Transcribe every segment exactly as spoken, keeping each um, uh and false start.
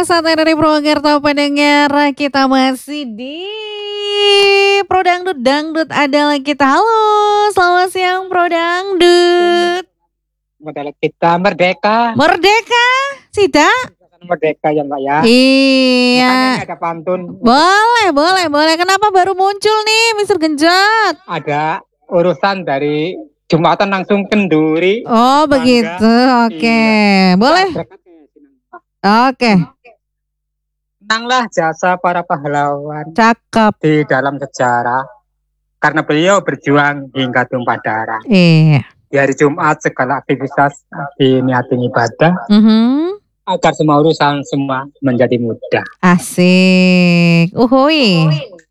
Santai dari Purwokerto pendengar, kita masih di Pro Dangdut, Dangdut adalah kita. Halo, selamat siang Pro Dangdut. Adalah kita merdeka. Merdeka, Sida? Merdeka ya Mbak ya. Iya. Makanya ini ada pantun. Boleh, boleh, boleh. Kenapa baru muncul nih, mister Genjot? Ada urusan dari Jumatan langsung kenduri. Oh bangga. Begitu, oke. Okay. Iya. Boleh. Oke. Okay. Tenanglah jasa para pahlawan. Cakep. Di dalam sejarah. Karena beliau berjuang hingga tumpah darah. Iya. Di hari Jumat segala aktivitas diniatin ibadah. Mm-hmm. Agar semua urusan semua menjadi mudah. Asik. Uhui.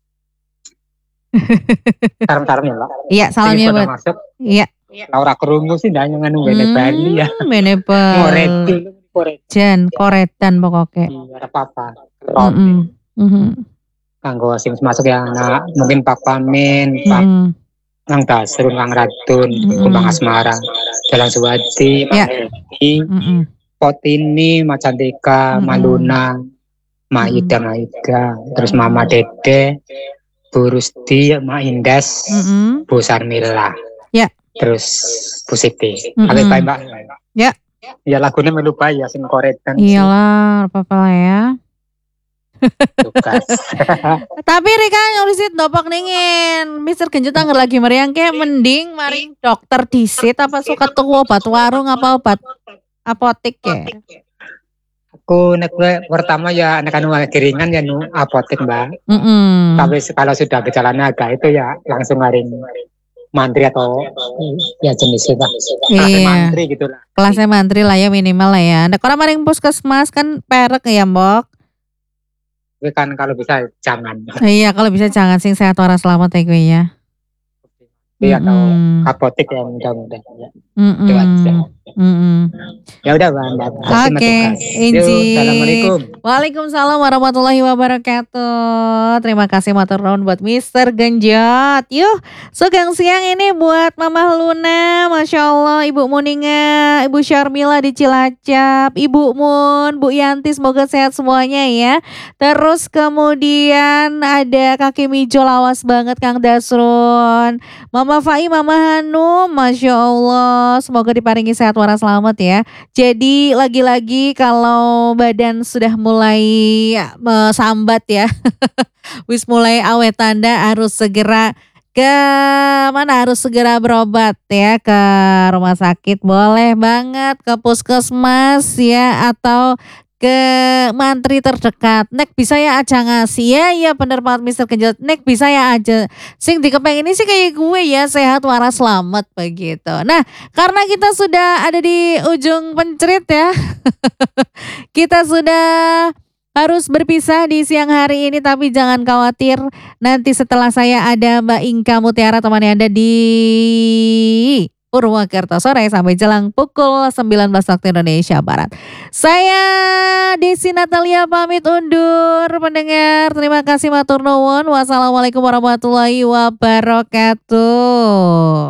Salam-salam ya Mbak. Iya, salamnya buat. Masuk. Iya. Laura kerungu sih ndak nganu bene Bali ya. Bene Bali. Jan koretan pokoknya. Iya, apa-apa. Heeh. Heeh. Kanggo sing masuk ya anak, mungkin Pak Pamin, Pak Nang Dasrun, Kang Radun, Kumbang Asmara, Jalan Suwadi, Pak Hedi, Potini, Mas Cantika, Maluna, Maida Maida, terus Mama Dede, Bu Rusti, Ma Indes, Bu Sarmila, ya, terus Bu Siti. Oke, baik Mbak. Ya. Ya lagunya melu bae ya sing koretan. Iyalah, apa-apa lah ya. Tugas. Tapi Rika nulisit dopok ningin mister Genjot anggar lagi meriang kayak mending maring dokter disit apa suka tuku obat warung apa obat apotek ya. Aku nek pertama ya anak anu keringan ya nu apotek Mbak. Mm -mm. Tapi kalau sudah gejalanya agak itu ya langsung maring mantri atau ya jenis itu. Kelasnya iya. mantri gitu lah. Kelasnya mantri lah ya minimal lah ya. Nek orang maring puskesmas kan perek ya Mbok. Tapi kan kalau bisa jangan. Iya kalau bisa jangan sing sehat waras selamat ya gue ya. Iya atau apotek yang mudah-mudah ya. Mm -mm. Itu aja. Mm -mm. Ya udah Mbak. Oke, okay. Inci. Assalamualaikum. Waalaikumsalam warahmatullahi wabarakatuh. Terima kasih matur nuwun buat mister Genjot. Yuk, segang siang ini buat Mama Luna, Masya Allah, Ibu Muninga, Ibu Syarmila di Cilacap, Ibu Mun, Bu Yanti, semoga sehat semuanya ya. Terus kemudian ada Kakek Mijo lawas banget Kang Dasrun, Mama Fai, Mama Hanum, Masya Allah, semoga diparingi sehat waras selamat ya. Jadi lagi-lagi kalau badan sudah mulai sambat ya, wis mulai awet tanda harus segera ke mana harus segera berobat ya ke rumah sakit, boleh banget ke puskesmas ya atau ke mantri terdekat. Nek bisa ya aja ngasih ya, ya bener banget mister Genjot. Nek bisa ya aja. Sing dikepeng ini sih kayak gue ya sehat waras selamat begitu. Nah karena kita sudah ada di ujung pencerit ya, kita sudah harus berpisah di siang hari ini, tapi jangan khawatir. Nanti setelah saya ada Mbak Inka Mutiara teman Anda di Purwokerto sore sampai jelang pukul sembilan belas waktu Indonesia Barat. Saya Desi Natalia pamit undur pendengar. Terima kasih matur nuwun. Wassalamualaikum warahmatullahi wabarakatuh.